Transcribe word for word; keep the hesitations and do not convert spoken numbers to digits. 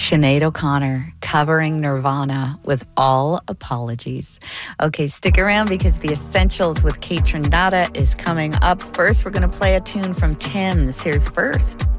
Sinead O'Connor covering Nirvana with All Apologies. Okay, stick around because the Essentials with Kate Trinata is coming up. First, we're going to play a tune from Thames. Here's First.